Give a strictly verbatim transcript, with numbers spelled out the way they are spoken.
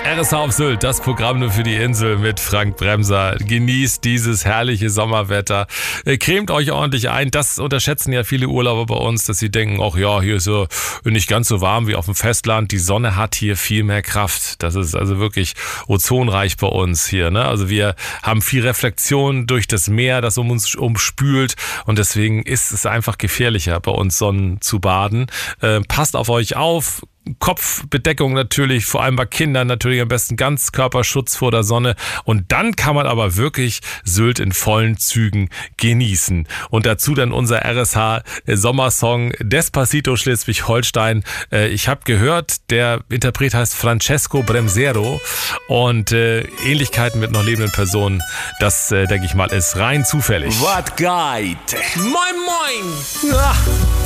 R S H auf Sylt, das Programm nur für die Insel mit Frank Bremser. Genießt dieses herrliche Sommerwetter. Cremt euch ordentlich ein. Das unterschätzen ja viele Urlauber bei uns, dass sie denken, ach ja, hier ist so nicht ganz so warm wie auf dem Festland. Die Sonne hat hier viel mehr Kraft. Das ist also wirklich ozonreich bei uns hier, ne? Also wir haben viel Reflexion durch das Meer, das um uns umspült. Und deswegen ist es einfach gefährlicher, bei uns Sonnen zu baden. Äh, passt auf euch auf. Kopfbedeckung natürlich, vor allem bei Kindern natürlich am besten Ganzkörperschutz vor der Sonne, und dann kann man aber wirklich Sylt in vollen Zügen genießen. Und dazu dann unser R S H-Sommersong Despacito Schleswig-Holstein. Ich habe gehört, der Interpret heißt Francesco Bremsero, und äh, Ähnlichkeiten mit noch lebenden Personen, das äh, denke ich mal ist rein zufällig. Was geht? Moin moin! Ah.